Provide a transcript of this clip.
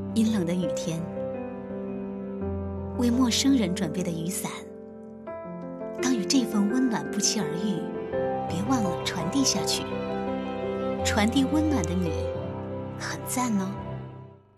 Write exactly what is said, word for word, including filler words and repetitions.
阴冷的雨天，为陌生人准备的雨伞，当与这份温暖不期而遇，别忘了传递下去。传递温暖的你，很赞哦。